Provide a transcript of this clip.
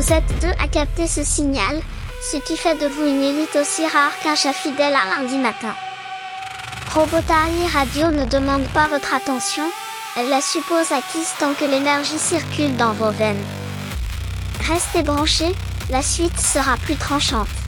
Vous êtes deux à capter ce signal, ce qui fait de vous une élite aussi rare qu'un chat fidèle un lundi matin. Robotari Radio ne demande pas votre attention, elle la suppose acquise tant que l'énergie circule dans vos veines. Restez branchés, la suite sera plus tranchante.